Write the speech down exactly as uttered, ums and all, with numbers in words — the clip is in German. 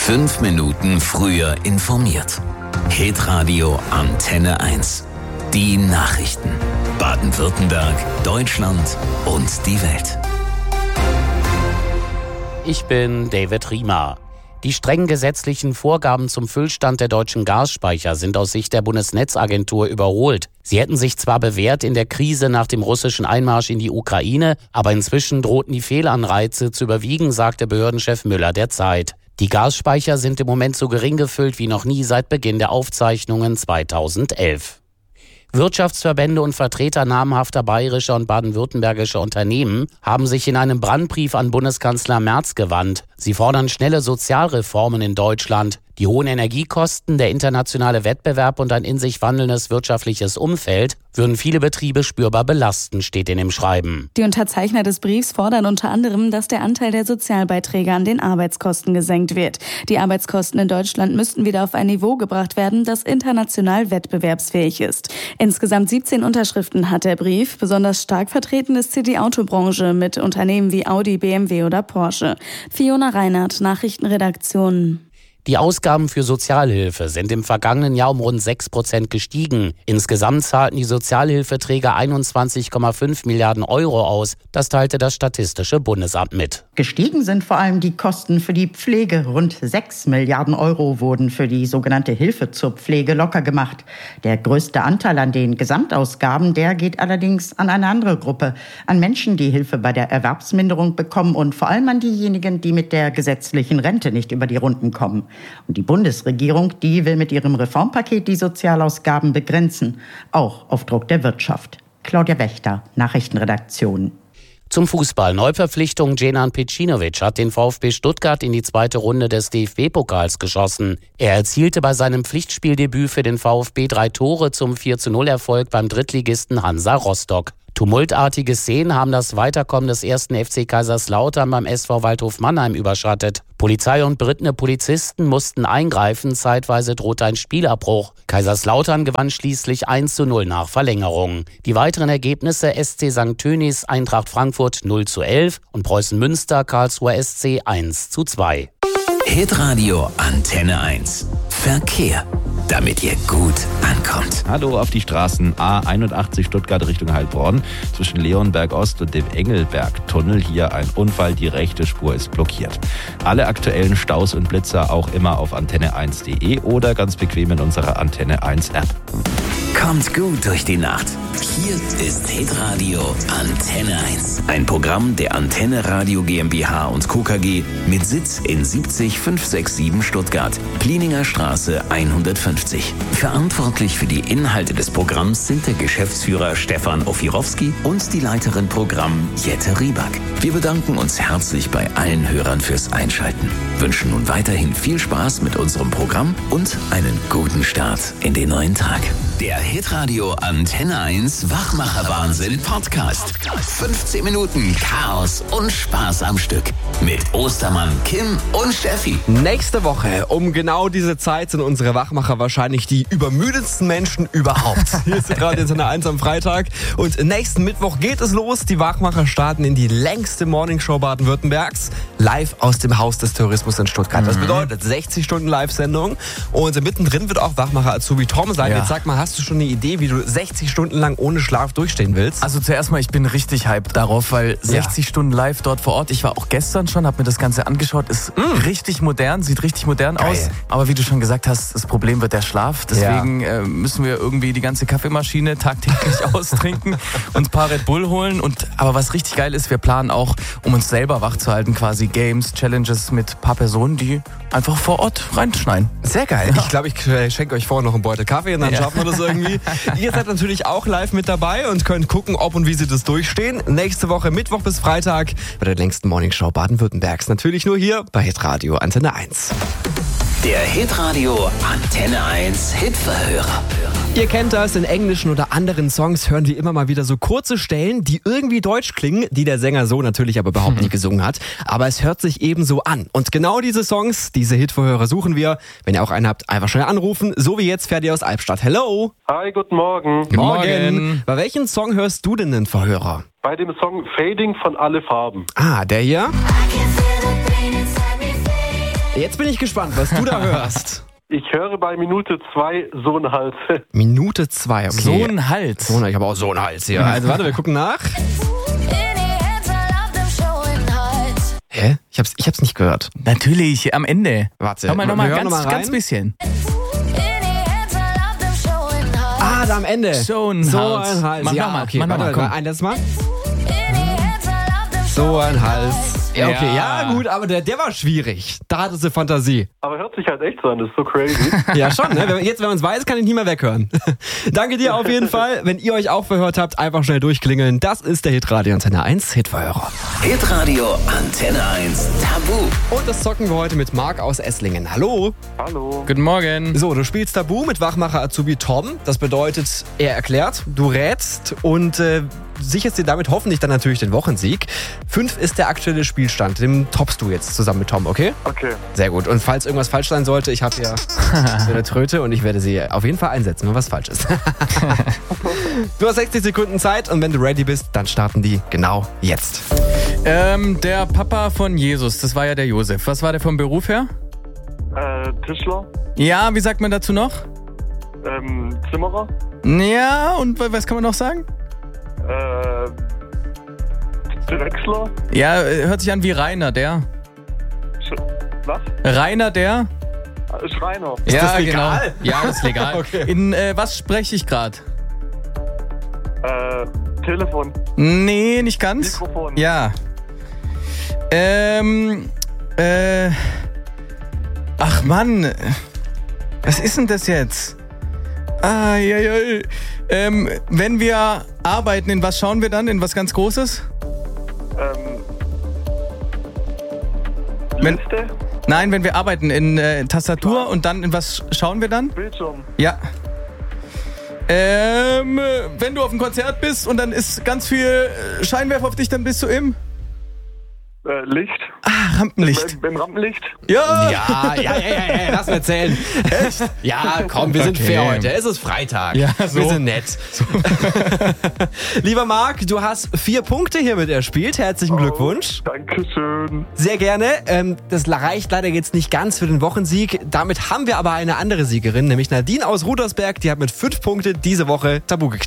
Fünf Minuten früher informiert. Hitradio Antenne eins. Die Nachrichten. Baden-Württemberg, Deutschland und die Welt. Ich bin David Riemer. Die strengen gesetzlichen Vorgaben zum Füllstand der deutschen Gasspeicher sind aus Sicht der Bundesnetzagentur überholt. Sie hätten sich zwar bewährt in der Krise nach dem russischen Einmarsch in die Ukraine, aber inzwischen drohten die Fehlanreize zu überwiegen, sagte Behördenchef Müller der Zeit. Die Gasspeicher sind im Moment so gering gefüllt wie noch nie seit Beginn der Aufzeichnungen zweitausendelf. Wirtschaftsverbände und Vertreter namhafter bayerischer und baden-württembergischer Unternehmen haben sich in einem Brandbrief an Bundeskanzler Merz gewandt. Sie fordern schnelle Sozialreformen in Deutschland. Die hohen Energiekosten, der internationale Wettbewerb und ein in sich wandelndes wirtschaftliches Umfeld würden viele Betriebe spürbar belasten, steht in dem Schreiben. Die Unterzeichner des Briefs fordern unter anderem, dass der Anteil der Sozialbeiträge an den Arbeitskosten gesenkt wird. Die Arbeitskosten in Deutschland müssten wieder auf ein Niveau gebracht werden, das international wettbewerbsfähig ist. Insgesamt siebzehn Unterschriften hat der Brief. Besonders stark vertreten ist hier die Autobranche mit Unternehmen wie Audi, B M W oder Porsche. Fiona Reinhardt, Nachrichtenredaktion. Die Ausgaben für Sozialhilfe sind im vergangenen Jahr um rund sechs Prozent gestiegen. Insgesamt zahlten die Sozialhilfeträger einundzwanzig Komma fünf Milliarden Euro aus. Das teilte das Statistische Bundesamt mit. Gestiegen sind vor allem die Kosten für die Pflege. Rund sechs Milliarden Euro wurden für die sogenannte Hilfe zur Pflege locker gemacht. Der größte Anteil an den Gesamtausgaben, der geht allerdings an eine andere Gruppe. An Menschen, die Hilfe bei der Erwerbsminderung bekommen und vor allem an diejenigen, die mit der gesetzlichen Rente nicht über die Runden kommen. Und die Bundesregierung, die will mit ihrem Reformpaket die Sozialausgaben begrenzen, auch auf Druck der Wirtschaft. Claudia Wächter, Nachrichtenredaktion. Zum Fußball. Neuverpflichtung Dženan Pejcinović hat den VfB Stuttgart in die zweite Runde des D F B-Pokals geschossen. Er erzielte bei seinem Pflichtspieldebüt für den VfB drei Tore zum vier zu null Erfolg beim Drittligisten Hansa Rostock. Tumultartige Szenen haben das Weiterkommen des ersten F C Kaiserslautern beim S V Waldhof Mannheim überschattet. Polizei und berittene Polizisten mussten eingreifen, zeitweise drohte ein Spielabbruch. Kaiserslautern gewann schließlich eins zu null nach Verlängerung. Die weiteren Ergebnisse: S C Sankt Tönis, Eintracht Frankfurt null zu elf und Preußen Münster, Karlsruher S C eins zu zwei. Hitradio Antenne eins. Verkehr, damit ihr gut ankommt. Hallo auf die Straßen A einundachtzig Stuttgart Richtung Heilbronn. Zwischen Leonberg Ost und dem Engelberg-Tunnel hier ein Unfall. Die rechte Spur ist blockiert. Alle aktuellen Staus und Blitzer auch immer auf antenne eins punkt de oder ganz bequem in unserer Antenne eins App. Kommt gut durch die Nacht. Hier ist Hitradio Antenne eins. Ein Programm der Antenne Radio GmbH und Co. K G mit Sitz in siebzig fünf sechs sieben Stuttgart, Plieninger Straße hundertfünfzig. Verantwortlich für die Inhalte des Programms sind der Geschäftsführer Stefan Ofirowski und die Leiterin Programm Jette Rieback. Wir bedanken uns herzlich bei allen Hörern fürs Einschalten, wünschen nun weiterhin viel Spaß mit unserem Programm und einen guten Start in den neuen Tag. Der Hitradio Antenne eins Wachmacher-Wahnsinn Podcast. fünfzehn Minuten Chaos und Spaß am Stück. Mit Ostermann, Kim und Steffi. Nächste Woche um genau diese Zeit sind unsere Wachmacher wahrscheinlich die übermüdetsten Menschen überhaupt. Hier ist gerade Antenne eins am Freitag. Und nächsten Mittwoch geht es los. Die Wachmacher starten in die längste Morningshow Baden-Württembergs. Live aus dem Haus des Tourismus in Stuttgart. Das bedeutet sechzig Stunden Live-Sendung. Und mittendrin wird auch Wachmacher Azubi Tom sein. Ja. Jetzt sag mal, hast du schon eine Idee, wie du sechzig Stunden lang ohne Schlaf durchstehen willst? Also zuerst mal, ich bin richtig hyped darauf, weil sechzig Ja. Stunden live dort vor Ort. Ich war auch gestern schon, habe mir das Ganze angeschaut. Ist Mm. richtig modern, sieht richtig modern Geil. aus. Aber wie du schon gesagt hast, das Problem wird der Schlaf. Deswegen äh, müssen wir irgendwie die ganze Kaffeemaschine tagtäglich austrinken und ein paar Red Bull holen. Und aber was richtig geil ist, wir planen auch, um uns selber wach zu halten, quasi Games, Challenges mit ein paar Personen, die einfach vor Ort reinschneiden. Sehr geil. Ich glaube, ich äh, schenke euch vorher noch einen Beutel Kaffee und dann Ja. schaffen wir das irgendwie. Ihr seid natürlich auch live mit dabei und könnt gucken, ob und wie sie das durchstehen. Nächste Woche, Mittwoch bis Freitag, bei der längsten Morningshow Baden-Württembergs. Natürlich nur hier bei Hitradio Antenne eins. Der Hitradio Antenne eins Hitverhörer. Ihr kennt das, in englischen oder anderen Songs hören wir immer mal wieder so kurze Stellen, die irgendwie deutsch klingen, die der Sänger so natürlich aber überhaupt nie gesungen hat. Aber es hört sich eben so an. Und genau diese Songs, diese Hitverhörer suchen wir. Wenn ihr auch einen habt, einfach schnell anrufen. So wie jetzt Ferdi aus Albstadt. Hello! Hi, guten Morgen. Guten Morgen. Bei welchem Song hörst du denn den Verhörer? Bei dem Song Fading von Alle Farben. Ah, der hier? Jetzt bin ich gespannt, was du da hörst. Ich höre bei Minute zwei so einen Hals. Minute zwei, okay. So ein Hals. So ein, ich habe auch so einen Hals hier. Also warte, wir gucken nach. Hä? Ich hab's, ich hab's nicht gehört. Natürlich, am Ende. Warte, Hör mal nochmal ganz, noch mal rein. ganz bisschen. Ah, da am Ende. So ein so Hals. ein Hals. Mach ja, nochmal, okay, mach warte, nochmal, warte, komm. ein letztes Mal. So ein Hals. Ja, okay, ja, Ja. gut, aber der, der war schwierig. Da hattest du Fantasie. Aber hört sich halt echt so an, das ist so crazy. Ja, schon, ne? Wenn- Jetzt, wenn man es weiß, kann ich nicht mehr weghören. Danke dir auf jeden Fall. Wenn ihr euch auch verhört habt, einfach schnell durchklingeln. Das ist der Hitradio Antenne eins Hitverhörer. Hitradio Antenne eins Tabu. Und das zocken wir heute mit Marc aus Esslingen. Hallo. Hallo. Guten Morgen. So, du spielst Tabu mit Wachmacher Azubi Tom. Das bedeutet, er erklärt, du rätst und äh, sicherst dir damit hoffentlich dann natürlich den Wochensieg. Fünf ist der aktuelle Spielstand. Den toppst du jetzt zusammen mit Tom, okay? Okay. Sehr gut. Und falls irgendwas falsch sein sollte, ich habe hier so eine Tröte und ich werde sie auf jeden Fall einsetzen, wenn was falsch ist. Du hast sechzig Sekunden Zeit und wenn du ready bist, dann starten die genau jetzt. Ähm, der Papa von Jesus, das war ja der Josef. Was war der vom Beruf her? Äh, Tischler, Ja, wie sagt man dazu noch? ähm, Zimmerer, Ja, und was kann man noch sagen? äh, Drechsler, Ja, äh, hört sich an wie Rainer, der. Sch was? Rainer, der. Äh, Schreiner, Ist ja, das legal? Genau. Ja, das ist legal. Okay. In äh, was spreche ich gerade? äh, Telefon, Nee, nicht ganz. Mikrofon. Ja. Ähm, äh. Ach Mann. Was ist denn das jetzt? Ah, ja, ja. Ähm, wenn wir arbeiten, in was schauen wir dann? In was ganz Großes? Ähm, Wenn- Liste, Nein, wenn wir arbeiten in äh, Tastatur Klar. und dann in was schauen wir dann? Bildschirm, Ja. Ähm, wenn du auf einem Konzert bist und dann ist ganz viel äh, Scheinwerfer auf dich, dann bist du im äh, Licht, ah, Rampenlicht. beim, beim Rampenlicht. Ja. Ja, ja, ja, ja, ja, lass mir erzählen. Echt? Ja, komm, wir sind Okay. fair heute. Es ist Freitag. Ja, so. Wir sind nett. Lieber Marc, du hast vier Punkte hiermit erspielt. Herzlichen Glückwunsch. Dankeschön. Sehr gerne. Ähm, das reicht leider jetzt nicht ganz für den Wochensieg. Damit haben wir aber eine andere Siegerin, nämlich Nadine aus Rudersberg. Die hat mit fünf Punkten diese Woche Tabu geknackt.